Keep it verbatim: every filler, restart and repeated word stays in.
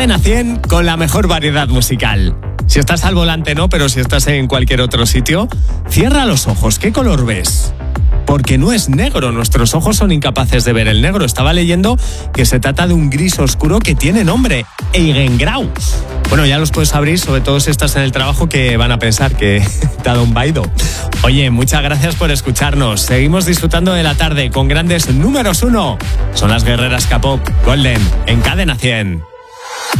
Cadena cien con la mejor variedad musical. Si estás al volante no, pero si estás en cualquier otro sitio, cierra los ojos. ¿Qué color ves? Porque no es negro, nuestros ojos son incapaces de ver el negro. Estaba leyendo que se trata de un gris oscuro que tiene nombre, Eigengrau. Bueno, ya los puedes abrir, sobre todo si estás en el trabajo, que van a pensar que te ha dado un vaido. Oye, muchas gracias por escucharnos. Seguimos disfrutando de la tarde con grandes números uno. Son las guerreras K-pop Golden en Cadena cien.